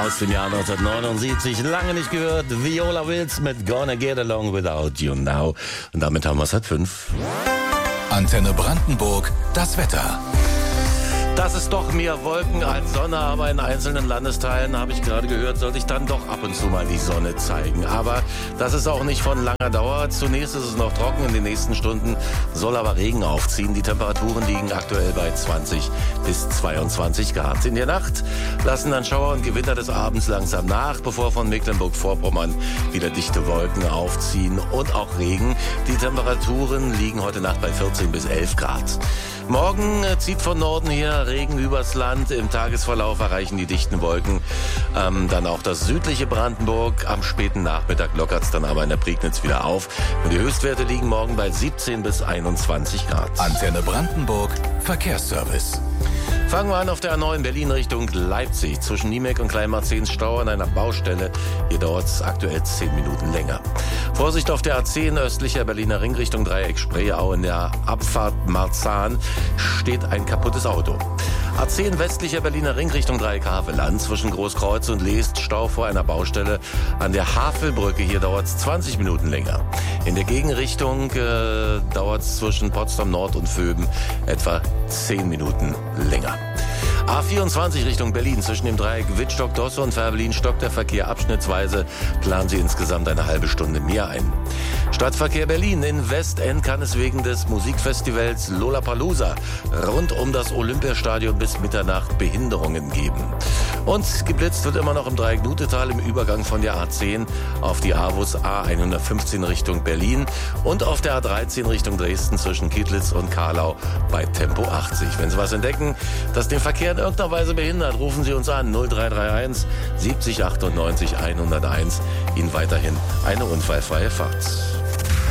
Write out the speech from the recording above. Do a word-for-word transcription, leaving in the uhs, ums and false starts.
Aus dem Jahr neunzehnhundertneunundsiebzig, lange nicht gehört, Viola Wills mit Gonna Get Along Without You Now. Und damit haben wir es halb fünf. Antenne Brandenburg, das Wetter. Das ist doch mehr Wolken als Sonne, aber in einzelnen Landesteilen, habe ich gerade gehört, soll sich dann doch ab und zu mal die Sonne zeigen. Aber das ist auch nicht von langer Dauer. Zunächst ist es noch trocken, in den nächsten Stunden soll aber Regen aufziehen. Die Temperaturen liegen aktuell bei zwanzig bis zweiundzwanzig Grad. In der Nacht lassen dann Schauer und Gewitter des Abends langsam nach, bevor von Mecklenburg-Vorpommern wieder dichte Wolken aufziehen und auch Regen. Die Temperaturen liegen heute Nacht bei vierzehn bis elf Grad. Morgen zieht von Norden her Regen übers Land. Im Tagesverlauf erreichen die dichten Wolken ähm, dann auch das südliche Brandenburg. Am späten Nachmittag lockert es dann aber in der Prignitz wieder auf. Und die Höchstwerte liegen morgen bei siebzehn bis einundzwanzig Grad. Antenne Brandenburg, Verkehrsservice. Fangen wir an auf der A neun Berlin Richtung Leipzig. Zwischen Niemek und Kleinmarzehns Stau an einer Baustelle. Hier dauert es aktuell zehn Minuten länger. Vorsicht auf der A zehn östlicher Berliner Ring Richtung Dreieck Spreeau. In der Abfahrt Marzahn steht ein kaputtes Auto. A zehn westlicher Berliner Ring Richtung Dreieck Havelland. Zwischen Großkreuz und Leest Stau vor einer Baustelle an der Havelbrücke. Hier dauert es zwanzig Minuten länger. In der Gegenrichtung äh, dauert es zwischen Potsdam Nord und Vöben etwa zehn Minuten länger. A vierundzwanzig Richtung Berlin zwischen dem Dreieck Wittstock-Dosse und Fährberlin stockt der Verkehr abschnittsweise. Planen Sie insgesamt eine halbe Stunde mehr ein. Stadtverkehr Berlin. In Westend kann es wegen des Musikfestivals Lollapalooza rund um das Olympiastadion bis Mitternacht Behinderungen geben. Und geblitzt wird immer noch im Dreieck Nutetal im Übergang von der A zehn auf die AWUS A hundertfünfzehn Richtung Berlin und auf der A dreizehn Richtung Dresden zwischen Kittlitz und Karlau bei Tempo achtzig. Wenn Sie was entdecken, das den Verkehr in irgendeiner Weise behindert, rufen Sie uns an null drei drei eins siebzig achtundneunzig hunderteins. Ihnen weiterhin eine unfallfreie Fahrt.